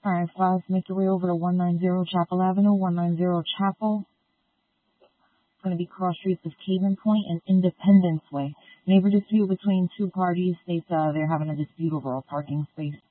All right, fellas, make your way over to 190 Chapel Avenue, 190 Chapel. It's going to be cross streets of Caven Point and Independence Way. Neighbor dispute between two parties states they're having a dispute over a parking space.